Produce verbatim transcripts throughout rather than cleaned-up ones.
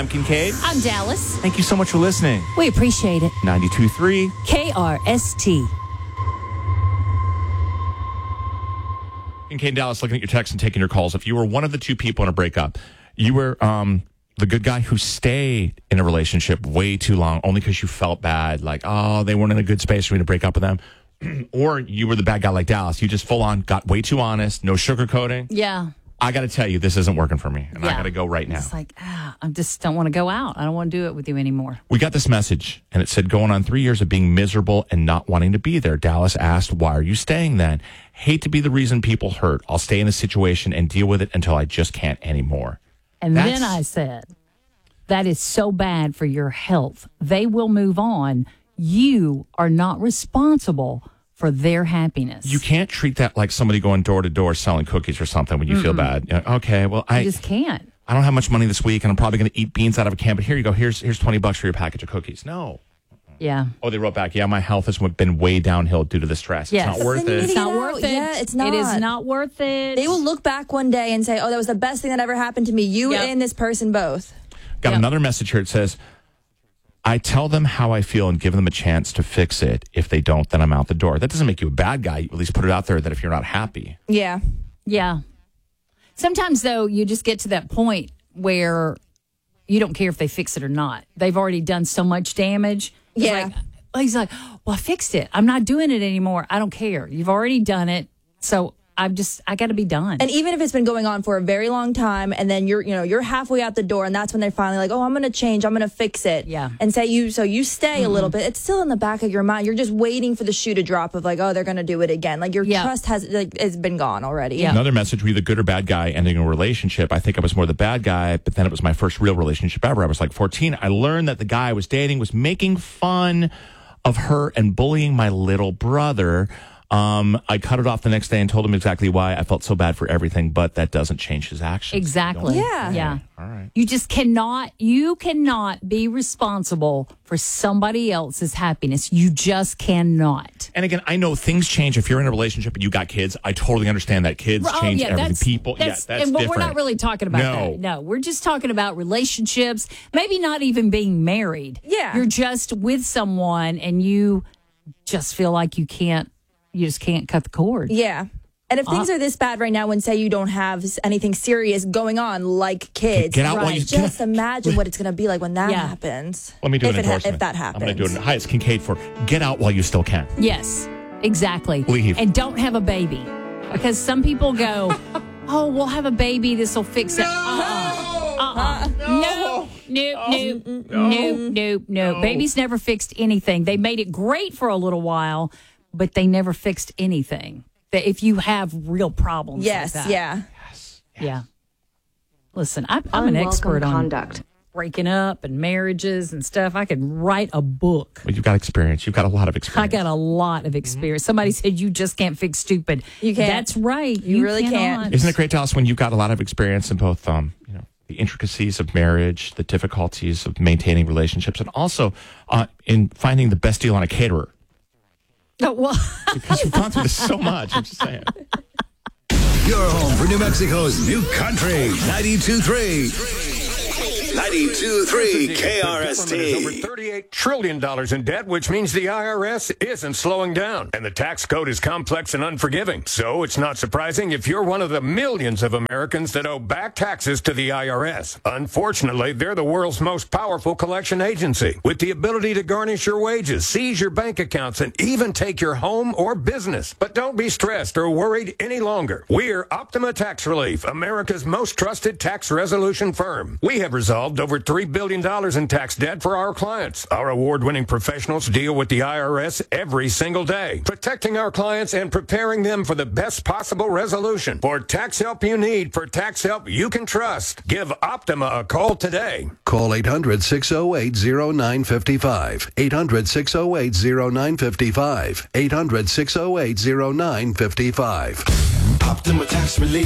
I'm Kincaid. I'm Dallas. Thank you so much for listening. We appreciate it. ninety-two point three K R S T. Kincaid and Dallas, looking at your texts and taking your calls. If you were one of the two people in a breakup, you were um, the good guy who stayed in a relationship way too long only because you felt bad, like, oh, they weren't in a good space for me to break up with them. Or you were the bad guy like Dallas. You just full on got way too honest, no sugarcoating. Yeah. I got to tell you, this isn't working for me, and yeah. I got to go right now. It's like, ah, I just don't want to go out. I don't want to do it with you anymore. We got this message, and it said, going on three years of being miserable and not wanting to be there. Dallas asked, why are you staying then? Hate to be the reason people hurt. I'll stay in a situation and deal with it until I just can't anymore. And That's... then I said, that is so bad for your health. They will move on. You are not responsible for their happiness. You can't treat that like somebody going door to door selling cookies or something when you Mm-mm. feel bad. You know, okay, well, I you just can't. I don't have much money this week, and I'm probably going to eat beans out of a can. But here you go. Here's here's twenty bucks for your package of cookies. No. Yeah. Oh, they wrote back. Yeah, my health has been way downhill due to the stress. Yes. It's not worth it. It's not worth it. Yeah, it's not. It is not worth it. They will look back one day and say, "Oh, that was the best thing that ever happened to me." You yep. and this person both. Got yep. another message here. It says, I tell them how I feel and give them a chance to fix it. If they don't, then I'm out the door. That doesn't make you a bad guy. You at least put it out there that if you're not happy. Yeah. Yeah. Sometimes, though, you just get to that point where you don't care if they fix it or not. They've already done so much damage. It's Yeah. Like, he's like, well, I fixed it. I'm not doing it anymore. I don't care. You've already done it. So I'm just, I got to be done. And even if it's been going on for a very long time, and then you're, you know, you're halfway out the door, and that's when they're finally like, oh, I'm going to change, I'm going to fix it. Yeah. And say you, so you stay mm-hmm. a little bit. It's still in the back of your mind. You're just waiting for the shoe to drop of like, oh, they're going to do it again. Like your yeah. trust has, like, has been gone already. Yeah. Another message: were you the good or bad guy ending a relationship? I think I was more the bad guy, but then it was my first real relationship ever. I was like fourteen. I learned that the guy I was dating was making fun of her and bullying my little brother. Um, I cut it off the next day and told him exactly why. I felt so bad for everything, but that doesn't change his actions. Exactly. Yeah. Yeah. All right. You just cannot, you cannot be responsible for somebody else's happiness. You just cannot. And again, I know things change. If you're in a relationship and you got kids, I totally understand that kids Oh, change yeah, everything. that's- People, that's, yeah, that's and, but different. we're not really talking about No. that. No, we're just talking about relationships, maybe not even being married. Yeah. You're just with someone and you just feel like you can't, you just can't cut the cord. Yeah. And if things Uh, are this bad right now, when say you don't have anything serious going on, like kids, Get out while right? you- just imagine what it's going to be like when that Yeah. happens. Let me do if an it ha- endorsement. if that happens. I'm going to do it. Hi, it's Kincaid for Get Out While You Still Can. Yes, exactly. Leave. And don't have a baby. Because some people go, oh, we'll have a baby. This will fix it. Uh-uh. Uh-uh. No. Nope, nope, nope, nope, nope. Babies never fixed anything. They made it great for a little while, but they never fixed anything. That if you have real problems Yes, like that. yeah. Yeah. Listen, I, I'm an Unwelcome expert on conduct. breaking up and marriages and stuff. I could write a book. Well, you've got experience. You've got a lot of I experience. got a lot of experience. Somebody said you just can't fix stupid. You can't. That's right. You really cannot. can't. Isn't it great, Dallas, when you've got a lot of experience in both, um, you know, the intricacies of marriage, the difficulties of maintaining relationships, and also uh, in finding the best deal on a caterer? Oh, well, Because you've gone through this so much. I'm just saying. Your home for New Mexico's new country, ninety-two point three. ninety-two point three K R S T. Over thirty-eight trillion dollars in debt, which means the I R S isn't slowing down. And the tax code is complex and unforgiving. So it's not surprising if you're one of the millions of Americans that owe back taxes to the I R S. Unfortunately, they're the world's most powerful collection agency, with the ability to garnish your wages, seize your bank accounts, and even take your home or business. But don't be stressed or worried any longer. We're Optima Tax Relief, America's most trusted tax resolution firm. We have resolved over three billion dollars in tax debt for our clients. Our award-winning professionals deal with the I R S every single day, protecting our clients and preparing them for the best possible resolution. For tax help you need, for tax help you can trust, give Optima a call today. Call eight hundred, six oh eight, oh nine five five. eight hundred, six oh eight, oh nine five five. eight hundred, six oh eight, oh nine five five. Optima Tax Relief.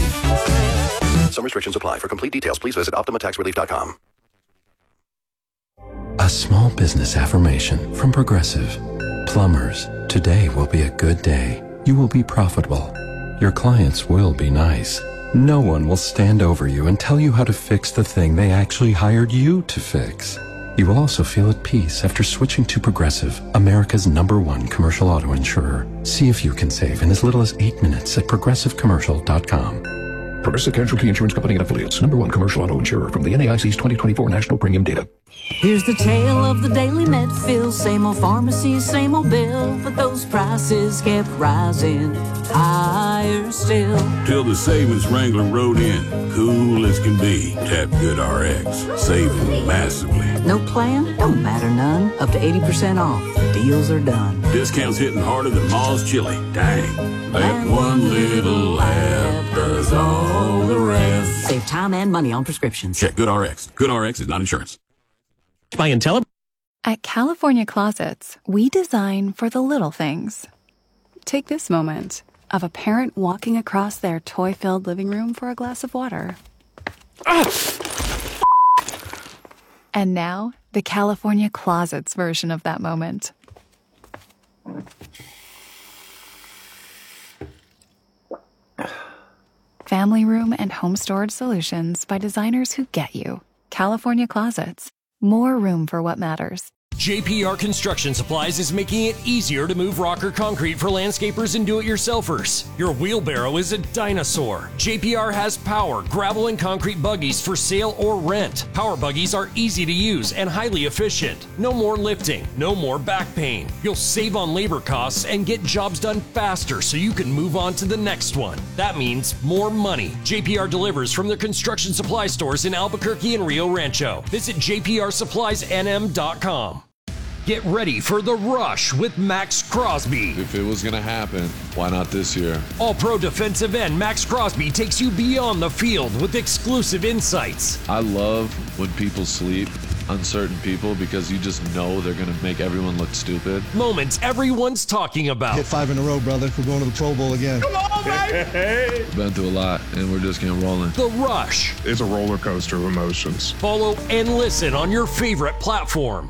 Some restrictions apply. For complete details, please visit optima tax relief dot com. A small business affirmation from Progressive. Plumbers, today will be a good day. You will be profitable. Your clients will be nice. No one will stand over you and tell you how to fix the thing they actually hired you to fix. You will also feel at peace after switching to Progressive, America's number one commercial auto insurer. See if you can save in as little as eight minutes at progressive commercial dot com. Progressive Casualty Insurance Company and Affiliates, number one commercial auto insurer from the N A I C's twenty twenty-four National Premium Data. Here's the tale of the daily Medfill. Same old pharmacy, same old bill, but those prices kept rising higher still. Till the savings wrangler rode in, cool as can be. Tap GoodRx, saving massively. No plan? Don't matter none. Up to eighty percent off. Deals are done. Discounts hitting harder than Ma's chili. Dang. That one little app does all the rest. Save time and money on prescriptions. Check GoodRx. GoodRx is not insurance. By Intelli- At California Closets, we design for the little things. Take this moment of a parent walking across their toy-filled living room for a glass of water. Ah! And now, the California Closets version of that moment. Family room and home storage solutions by designers who get you. California Closets. More room for what matters. J P R Construction Supplies is making it easier to move rock or concrete for landscapers and do-it-yourselfers. Your wheelbarrow is a dinosaur. J P R has power, gravel, and concrete buggies for sale or rent. Power buggies are easy to use and highly efficient. No more lifting, no more back pain. You'll save on labor costs and get jobs done faster so you can move on to the next one. That means more money. J P R delivers from their construction supply stores in Albuquerque and Rio Rancho. Visit j p r supplies n m dot com. Get ready for the rush with Max Crosby. If it was going to happen, why not this year? All-pro defensive end Max Crosby takes you beyond the field with exclusive insights. I love when people sleep, uncertain people, because you just know they're going to make everyone look stupid. Moments everyone's talking about. Hit five in a row, brother. We're going to the Pro Bowl again. Come on, baby! Been through a lot, and we're just getting rolling. The Rush. It's a roller coaster of emotions. Follow and listen on your favorite platform.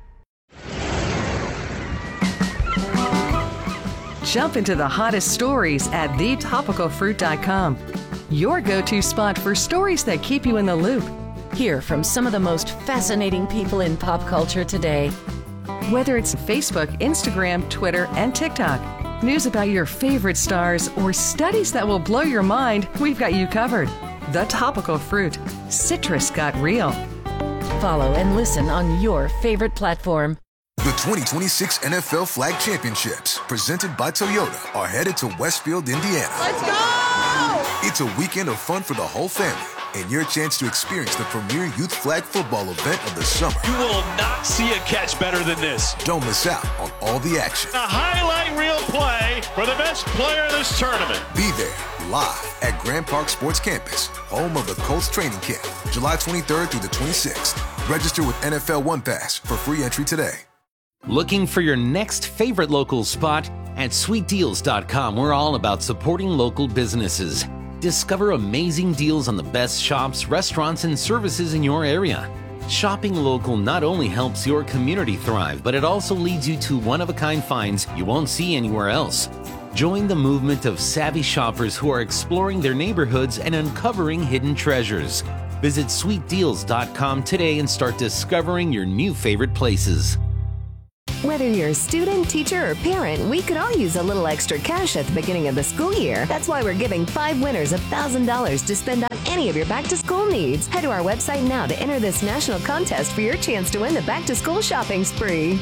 Jump into the hottest stories at the topical fruit dot com. Your go-to spot for stories that keep you in the loop. Hear from some of the most fascinating people in pop culture today. Whether it's Facebook, Instagram, Twitter, and TikTok, news about your favorite stars, or studies that will blow your mind, we've got you covered. The Topical Fruit. Citrus got real. Follow and listen on your favorite platform. The twenty twenty-six N F L Flag Championships, presented by Toyota, are headed to Westfield, Indiana. Let's go! It's a weekend of fun for the whole family and your chance to experience the premier youth flag football event of the summer. You will not see a catch better than this. Don't miss out on all the action. A highlight reel play for the best player in this tournament. Be there live at Grand Park Sports Campus, home of the Colts training camp, July twenty-third through the twenty-sixth. Register with N F L One Pass for free entry today. Looking for your next favorite local spot? At sweet deals dot com, we're all about supporting local businesses. Discover amazing deals on the best shops, restaurants, and services in your area. Shopping local not only helps your community thrive, but it also leads you to one-of-a-kind finds you won't see anywhere else. Join the movement of savvy shoppers who are exploring their neighborhoods and uncovering hidden treasures. Visit sweet deals dot com today and start discovering your new favorite places. Whether you're a student, teacher, or parent, we could all use a little extra cash at the beginning of the school year. That's why we're giving five winners one thousand dollars to spend on any of your back-to-school needs. Head to our website now to enter this national contest for your chance to win the back-to-school shopping spree.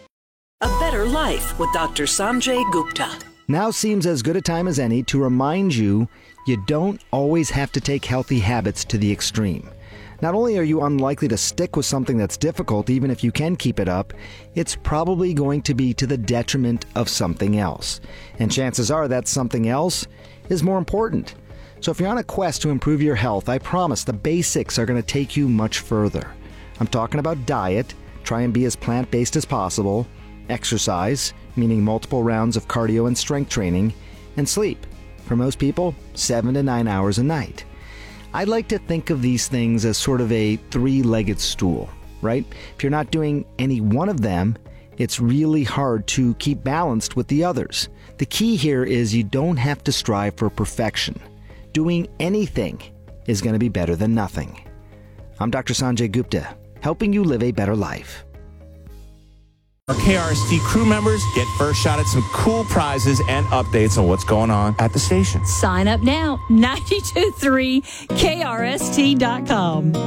A better life with Doctor Sanjay Gupta. Now seems as good a time as any to remind you you don't always have to take healthy habits to the extreme. Not only are you unlikely to stick with something that's difficult, even if you can keep it up, it's probably going to be to the detriment of something else. And chances are that something else is more important. So if you're on a quest to improve your health, I promise the basics are going to take you much further. I'm talking about diet, try and be as plant-based as possible, exercise, meaning multiple rounds of cardio and strength training, and sleep. For most people, seven to nine hours a night. I like to think of these things as sort of a three-legged stool, right? If you're not doing any one of them, it's really hard to keep balanced with the others. The key here is you don't have to strive for perfection. doing anything is going to be better than nothing. I'm Doctor Sanjay Gupta, helping you live a better life. Our K R S T crew members get first shot at some cool prizes and updates on what's going on at the station. Sign up now, nine two three K R S T dot com.